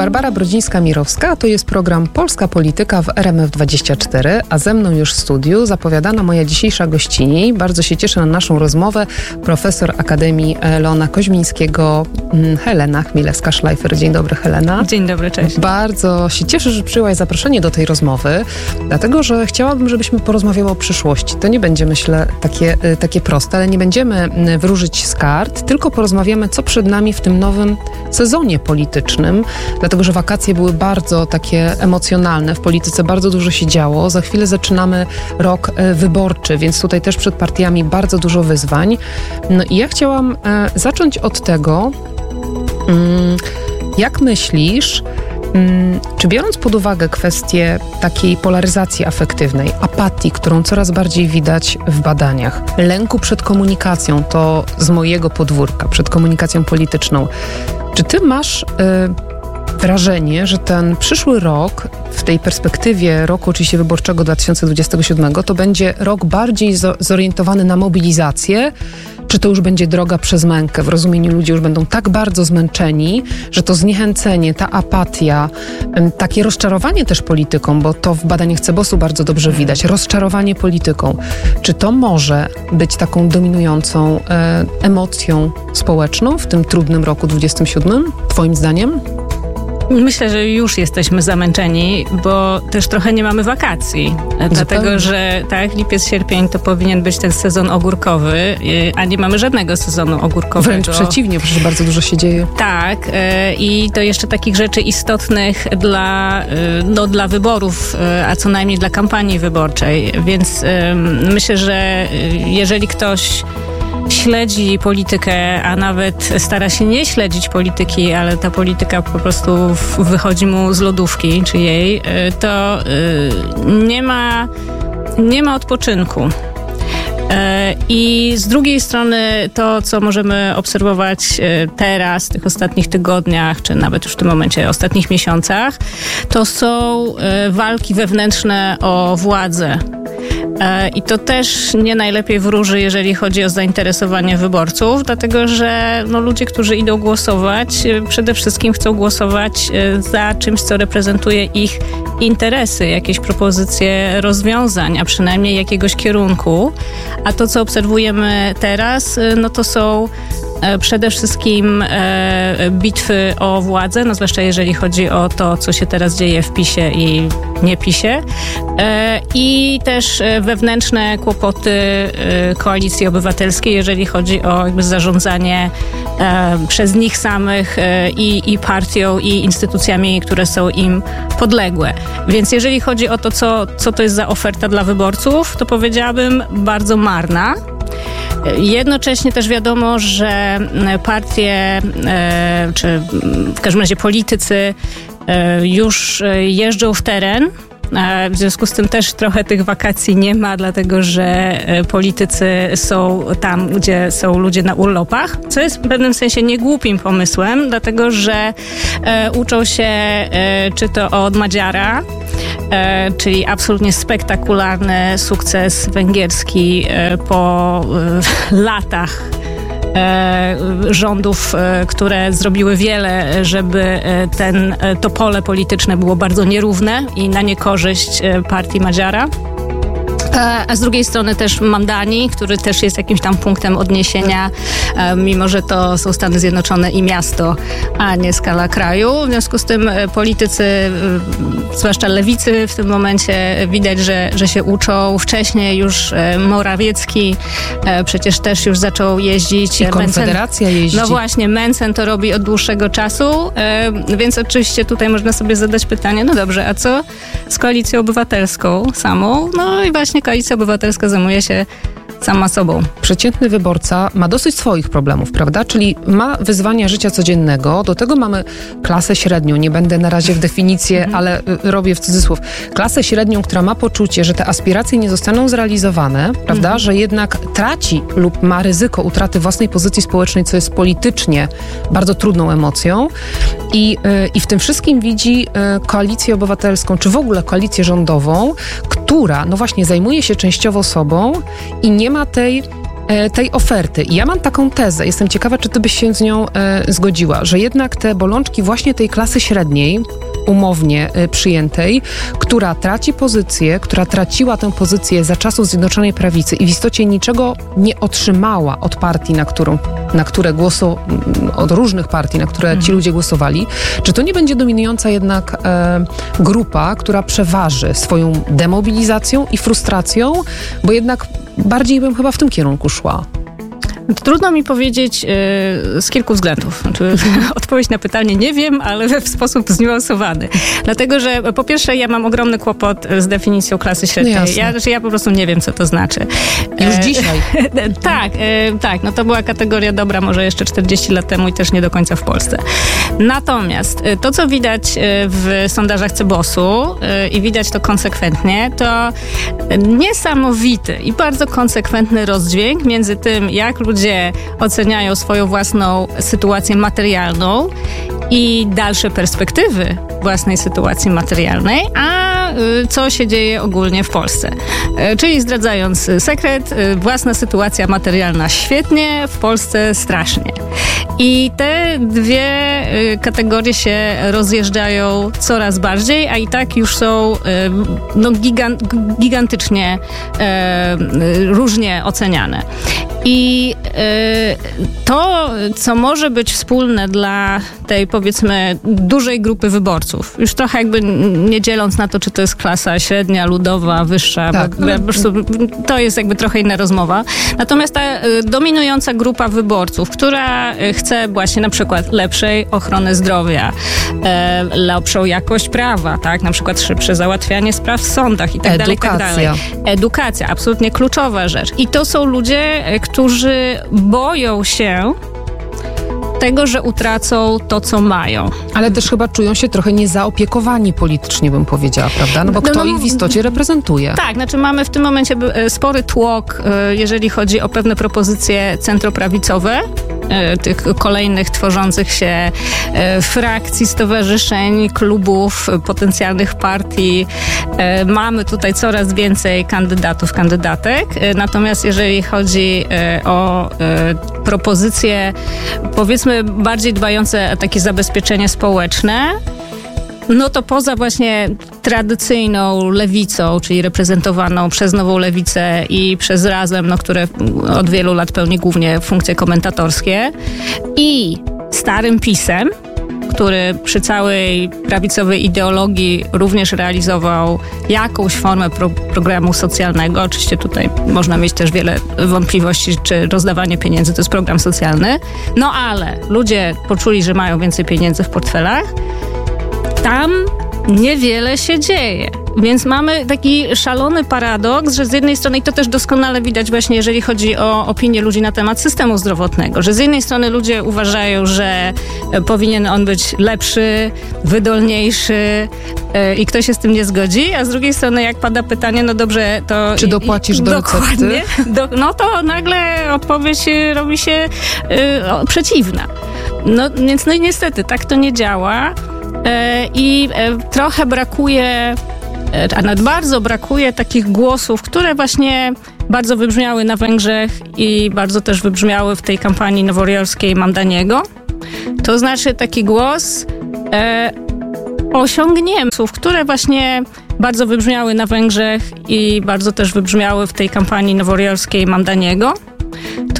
Barbara Brodzińska-Mirowska, to jest program Polska Polityka w RMF24, a ze mną już w studiu zapowiadana moja dzisiejsza gościni. Bardzo się cieszę na naszą rozmowę. Profesor Akademii Leona Koźmińskiego, Helena Chmielewska-Szlajfer. Dzień dobry, Helena. Dzień dobry, cześć. Bardzo się cieszę, że przyjęłaś zaproszenie do tej rozmowy, dlatego, że chciałabym, żebyśmy porozmawiały o przyszłości. To nie będzie, myślę, takie proste, ale nie będziemy wróżyć z kart, tylko porozmawiamy, co przed nami w tym nowym sezonie politycznym, dlatego, że wakacje były bardzo takie emocjonalne. W polityce bardzo dużo się działo. Za chwilę zaczynamy rok wyborczy, więc tutaj też przed partiami bardzo dużo wyzwań. No i ja chciałam zacząć od tego, jak myślisz, czy biorąc pod uwagę kwestię takiej polaryzacji afektywnej, apatii, którą coraz bardziej widać w badaniach, lęku przed komunikacją, to z mojego podwórka, przed komunikacją polityczną, czy ty masz wrażenie, że ten przyszły rok, w tej perspektywie roku oczywiście wyborczego 2027, to będzie rok bardziej zorientowany na mobilizację, czy to już będzie droga przez mękę? W rozumieniu ludzie już będą tak bardzo zmęczeni, że to zniechęcenie, ta apatia, takie rozczarowanie też polityką, bo to w badaniach CBOS-u bardzo dobrze widać, rozczarowanie polityką. Czy to może być taką dominującą emocją społeczną w tym trudnym roku 27, twoim zdaniem? Myślę, że już jesteśmy zamęczeni, bo też trochę nie mamy wakacji. Dlatego, że tak, lipiec, sierpień to powinien być ten sezon ogórkowy, a nie mamy żadnego sezonu ogórkowego. Wręcz przeciwnie, przecież bardzo dużo się dzieje. Tak, i to jeszcze takich rzeczy istotnych dla wyborów, a co najmniej dla kampanii wyborczej. Więc myślę, że jeżeli ktoś śledzi politykę, a nawet stara się nie śledzić polityki, ale ta polityka po prostu wychodzi mu z lodówki, czy jej, to nie ma odpoczynku. I z drugiej strony to, co możemy obserwować teraz, w tych ostatnich tygodniach, czy nawet już w tym momencie ostatnich miesiącach, to są walki wewnętrzne o władzę. I to też nie najlepiej wróży, jeżeli chodzi o zainteresowanie wyborców, dlatego że ludzie, którzy idą głosować, przede wszystkim chcą głosować za czymś, co reprezentuje ich interesy, jakieś propozycje rozwiązań, a przynajmniej jakiegoś kierunku. A to, co obserwujemy teraz, to są przede wszystkim bitwy o władzę, zwłaszcza jeżeli chodzi o to, co się teraz dzieje w PiS-ie i nie PiS-ie. I też wewnętrzne kłopoty Koalicji Obywatelskiej, jeżeli chodzi o zarządzanie przez nich samych i partią, i instytucjami, które są im podległe. Więc jeżeli chodzi o to, co to jest za oferta dla wyborców, to powiedziałabym bardzo marna. Jednocześnie też wiadomo, że partie, czy w każdym razie politycy już jeżdżą w teren. W związku z tym też trochę tych wakacji nie ma, dlatego że politycy są tam, gdzie są ludzie na urlopach, co jest w pewnym sensie niegłupim pomysłem, dlatego że uczą się czy to od Magyara, czyli absolutnie spektakularny sukces węgierski po latach rządów, które zrobiły wiele, żeby to pole polityczne było bardzo nierówne i na niekorzyść partii Magyara. A z drugiej strony też Mandani, który też jest jakimś tam punktem odniesienia, mimo że to są Stany Zjednoczone i miasto, a nie skala kraju. W związku z tym politycy, zwłaszcza lewicy w tym momencie widać, że się uczą. Wcześniej już Morawiecki przecież też już zaczął jeździć. I Konfederacja jeździ. No właśnie, Mencen to robi od dłuższego czasu, więc oczywiście tutaj można sobie zadać pytanie, no dobrze, a co z Koalicją Obywatelską samą? No i właśnie Koalicja Obywatelska zajmuje się sama sobą. Przeciętny wyborca ma dosyć swoich problemów, prawda? Czyli ma wyzwania życia codziennego, do tego mamy klasę średnią, nie będę na razie w definicję, ale robię w cudzysłów, klasę średnią, która ma poczucie, że te aspiracje nie zostaną zrealizowane, prawda? Że jednak traci lub ma ryzyko utraty własnej pozycji społecznej, co jest politycznie bardzo trudną emocją i w tym wszystkim widzi Koalicję Obywatelską, czy w ogóle koalicję rządową, która, no właśnie, zajmuje się częściowo sobą i nie ma tej tej oferty. I ja mam taką tezę, jestem ciekawa, czy ty byś się z nią zgodziła, że jednak te bolączki właśnie tej klasy średniej, umownie przyjętej, która traci pozycję, która traciła tę pozycję za czasów Zjednoczonej Prawicy i w istocie niczego nie otrzymała od partii, na które od różnych partii, na które ci ludzie głosowali, czy to nie będzie dominująca jednak grupa, która przeważy swoją demobilizacją i frustracją, bo jednak bardziej bym chyba w tym kierunku szła. Trudno mi powiedzieć z kilku względów. Znaczy, odpowiedź na pytanie nie wiem, ale w sposób zniuansowany. Dlatego, że po pierwsze ja mam ogromny kłopot z definicją klasy średniej. Ja po prostu nie wiem, co to znaczy. Już dzisiaj. Tak. No to była kategoria dobra może jeszcze 40 lat temu i też nie do końca w Polsce. Natomiast to, co widać w sondażach CBOS-u i widać to konsekwentnie, to niesamowity i bardzo konsekwentny rozdźwięk między tym, jak ludzie oceniają swoją własną sytuację materialną i dalsze perspektywy własnej sytuacji materialnej, a co się dzieje ogólnie w Polsce. Czyli zdradzając sekret, własna sytuacja materialna świetnie, w Polsce strasznie. I te dwie kategorie się rozjeżdżają coraz bardziej, a i tak już są gigantycznie różnie oceniane. I to, co może być wspólne dla tej, powiedzmy, dużej grupy wyborców, już trochę jakby nie dzieląc na to, czy to jest klasa średnia, ludowa, wyższa, tak, bo po prostu to jest jakby trochę inna rozmowa. Natomiast ta dominująca grupa wyborców, która chce właśnie na przykład lepszej ochrony zdrowia, lepszą jakość prawa, tak, na przykład szybsze załatwianie spraw w sądach i tak dalej, tak dalej. Edukacja, absolutnie kluczowa rzecz. I to są ludzie, którzy boją się tego, że utracą to, co mają. Ale też chyba czują się trochę niezaopiekowani politycznie, bym powiedziała, prawda? No bo kto ich w istocie reprezentuje? Tak, znaczy mamy w tym momencie spory tłok, jeżeli chodzi o pewne propozycje centroprawicowe, tych kolejnych tworzących się frakcji, stowarzyszeń, klubów, potencjalnych partii. Mamy tutaj coraz więcej kandydatów, kandydatek. Natomiast jeżeli chodzi o propozycje, powiedzmy, bardziej dbające o takie zabezpieczenie społeczne, no to poza właśnie tradycyjną lewicą, czyli reprezentowaną przez Nową Lewicę i przez Razem, no, które od wielu lat pełni głównie funkcje komentatorskie, i starym PiS-em, który przy całej prawicowej ideologii również realizował jakąś formę programu socjalnego. Oczywiście tutaj można mieć też wiele wątpliwości, czy rozdawanie pieniędzy to jest program socjalny. No ale ludzie poczuli, że mają więcej pieniędzy w portfelach. Tam niewiele się dzieje. Więc mamy taki szalony paradoks, że z jednej strony, i to też doskonale widać właśnie, jeżeli chodzi o opinię ludzi na temat systemu zdrowotnego, że z jednej strony ludzie uważają, że powinien on być lepszy, wydolniejszy i ktoś się z tym nie zgodzi, a z drugiej strony, jak pada pytanie, no dobrze, to... Czy dopłacisz do recepty? No to nagle odpowiedź robi się przeciwna. No więc no i niestety, tak to nie działa. I trochę brakuje, a nawet bardzo brakuje takich głosów, które właśnie bardzo wybrzmiały na Węgrzech i bardzo też wybrzmiały w tej kampanii nowojorskiej Mandaniego. To znaczy taki głos osiągniętów, które właśnie bardzo wybrzmiały na Węgrzech i bardzo też wybrzmiały w tej kampanii nowojorskiej Mandaniego.